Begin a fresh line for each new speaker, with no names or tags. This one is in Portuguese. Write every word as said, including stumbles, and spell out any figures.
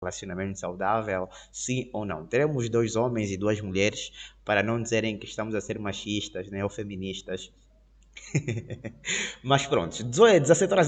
relacionamento saudável, sim ou não? Teremos dois homens e duas mulheres para não dizerem que estamos a ser machistas, né, ou feministas. Mas pronto, dezoito, dezassete horas